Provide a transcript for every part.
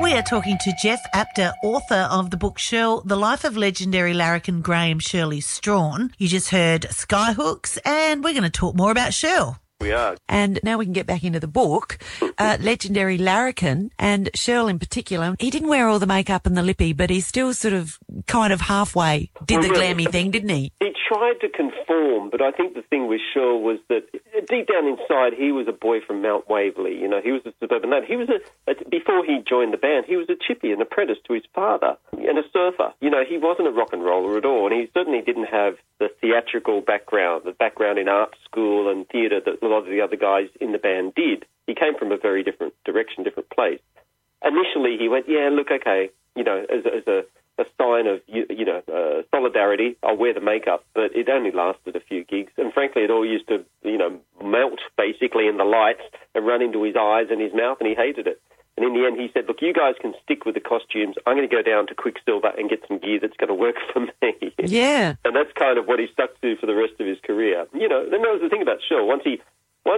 We are talking to Jeff Apter, author of the book Shirl, The Life of Legendary Larrikin Graham Shirley Strawn. You just heard Skyhooks, and we're going to talk more about Shirl. We are. And now we can get back into the book. Legendary Larrikin, and Shirl in particular, he didn't wear all the makeup and the lippy, but he still sort of kind of halfway did the glammy thing, didn't he? He tried to conform, but I think the thing with Shirl was that deep down inside he was a boy from Mount Waverley. You know, he was a suburban lad. He was before he joined the band, he was a chippy, an apprentice to his father, and a surfer. You know, he wasn't a rock and roller at all, and he certainly didn't have the theatrical background, the background in art school and theatre that a lot of the other guys in the band did. He came from a very different direction, different place. Initially, he went, yeah, look, okay, you know, as a sign of, solidarity, I'll wear the makeup, but it only lasted a few gigs. And frankly, it all used to, melt basically in the lights and run into his eyes and his mouth, and he hated it. And in the end, he said, look, you guys can stick with the costumes. I'm going to go down to Quicksilver and get some gear that's going to work for me. Yeah. And that's kind of what he stuck to for the rest of his career. You know, then there was the thing about Shirl. Once he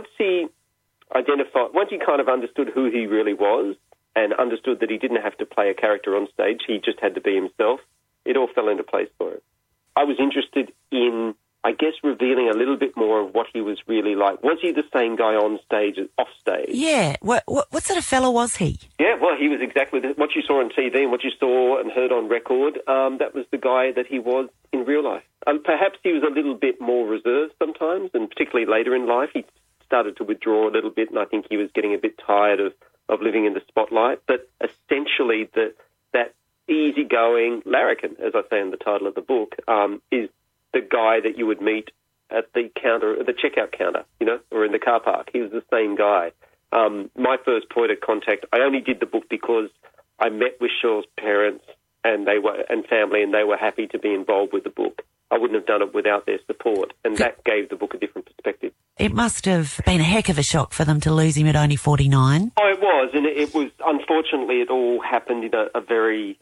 kind of understood who he really was and understood that he didn't have to play a character on stage, he just had to be himself, it all fell into place for him. I was interested in, I guess, revealing a little bit more of what he was really like. Was he the same guy on stage as off stage? Yeah. What sort of fellow was he? Yeah, well, he was exactly what you saw on TV and what you saw and heard on record. That was the guy that he was in real life. Perhaps he was a little bit more reserved sometimes, and particularly later in life, he started to withdraw a little bit, and I think he was getting a bit tired of living in the spotlight. But essentially, that easygoing larrikin, as I say in the title of the book, is the guy that you would meet at the counter, at the checkout counter, or in the car park. He was the same guy. My first point of contact, I only did the book because I met with Shirl's parents and family, and they were happy to be involved with the book. I wouldn't have done it without their support, and that gave the book a different perspective. It must have been a heck of a shock for them to lose him at only 49. Oh, it was, and it was, unfortunately, it all happened in a very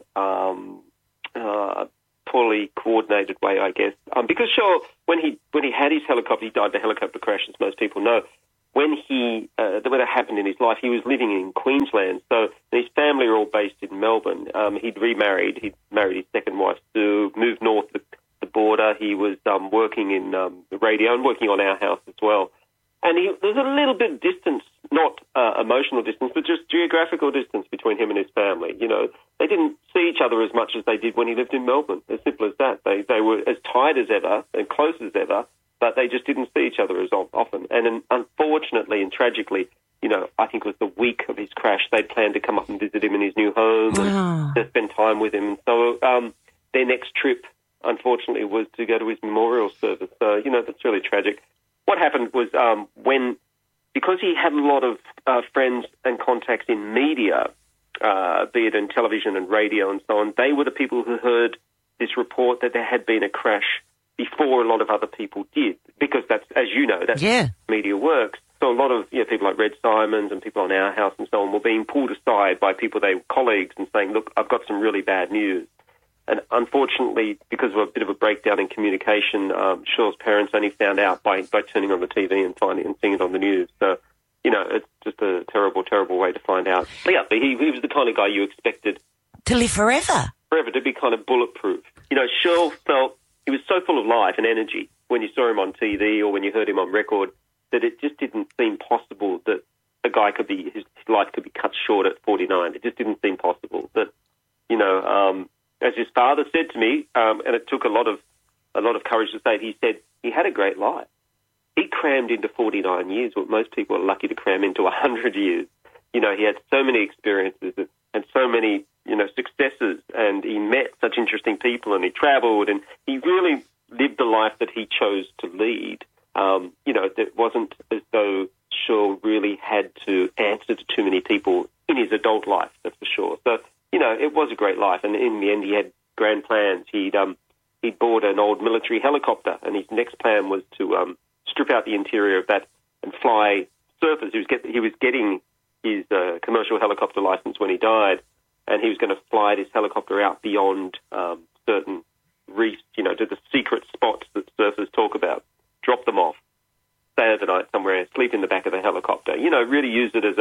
poorly coordinated way, I guess. Because Shirl, when he had his helicopter, he died in a helicopter crash, as most people know. When that happened in his life, he was living in Queensland, so his family are all based in Melbourne. He'd remarried. He'd married his second wife, Sue, moved north the border. He was working in the radio and working on Our House as well. And there's a little bit of distance, not emotional distance, but just geographical distance between him and his family. You know, they didn't see each other as much as they did when he lived in Melbourne. As simple as that. They were as tight as ever and close as ever, but they just didn't see each other as often. And unfortunately and tragically, I think it was the week of his crash, they'd planned to come up and visit him in his new home and to spend time with him. And so their next trip, unfortunately, was to go to his memorial service. So, that's really tragic. What happened was because he had a lot of friends and contacts in media, be it in television and radio and so on, they were the people who heard this report that there had been a crash before a lot of other people did, because that's, as you know, that's how media works. So a lot of people like Red Simons and people on Our House and so on were being pulled aside by people, they were colleagues, and saying, look, I've got some really bad news. And unfortunately, because of a bit of a breakdown in communication, Shirl's parents only found out by turning on the TV and seeing it on the news. So, it's just a terrible, terrible way to find out. But yeah, he was the kind of guy you expected to live forever. Forever, to be kind of bulletproof. Shirl felt he was so full of life and energy when you saw him on TV or when you heard him on record that it just didn't seem possible that a guy his life could be cut short at 49. It just didn't seem possible. That, as his father said to me, and it took a lot of courage to say it, he said he had a great life. He crammed into 49 years what most people are lucky to cram into 100 years. He had so many experiences and so many, successes, and he met such interesting people, and he travelled, and he really lived the life that he chose to lead. It wasn't as though Shirl really had to answer to too many people in his adult life, that's for sure. So, it was a great life, and in the end he had grand plans. He'd bought an old military helicopter, and his next plan was to strip out the interior of that and fly surfers. He was getting his commercial helicopter license when he died, and he was going to fly this helicopter out beyond certain reefs, to the secret spots that surfers talk about, drop them off, stay overnight somewhere, sleep in the back of the helicopter, really use it as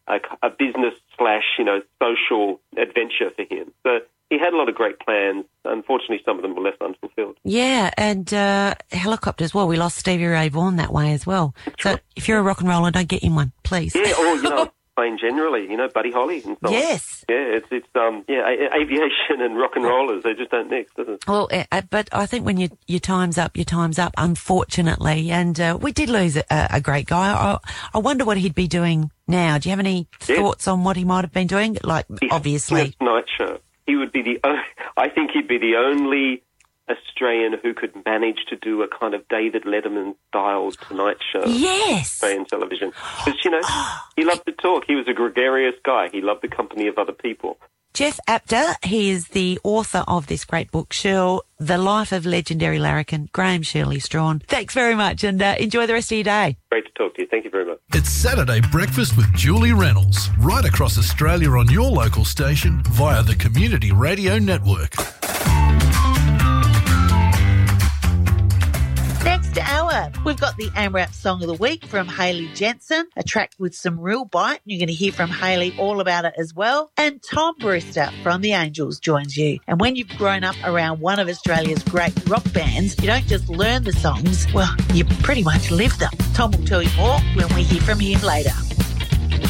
a business / social adventure for him. So he had a lot of great plans. Unfortunately, some of them were left unfulfilled. Yeah, and helicopters. Well, we lost Stevie Ray Vaughan that way as well. That's so right. if you're a rock and roller, don't get in one, please. Yeah, or, playing generally, Buddy Holly and so on. Yes. Yeah, it's aviation and rock and rollers, they just don't mix, does it? Well, but I think when your time's up, unfortunately. And we did lose a great guy. I wonder what he'd be doing now. Do you have any thoughts on what he might have been doing? Like, obviously. Tonight Show. He would be I think he'd be the only Australian who could manage to do a kind of David Letterman-style Tonight Show. Yes. Australian television. Because, he loved to talk. He was a gregarious guy. He loved the company of other people. Jeff Apter, he is the author of this great book, Shirl, The Life of Legendary Larrikin, Graham Shirley Strawn. Thanks very much and enjoy the rest of your day. Great to talk to you. Thank you very much. It's Saturday Breakfast with Julie Reynolds, right across Australia on your local station via the Community Radio Network. Next hour, we've got the AMRAP Song of the Week from Hayley Jensen, a track with some real bite. You're going to hear from Hayley all about it as well. And Tom Brewster from The Angels joins you. And when you've grown up around one of Australia's great rock bands, you don't just learn the songs, well, you pretty much live them. Tom will tell you more when we hear from him later.